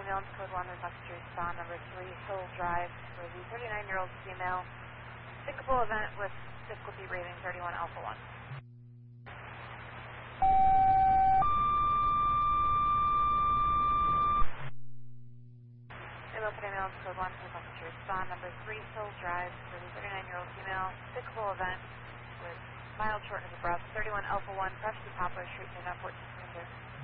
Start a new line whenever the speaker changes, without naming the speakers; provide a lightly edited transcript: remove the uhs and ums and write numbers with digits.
ambulance code 1 request to respond number 3 Hill Drive for the 39-year-old female. Sinkable event with difficulty breathing 31 Alpha 1. Local ambulance code 1 request to respond number 3 Hill Drive for the 39-year-old female. Sinkable event with mild shortness of breath 31 Alpha 1, Preston Poplar Street, 14 Center.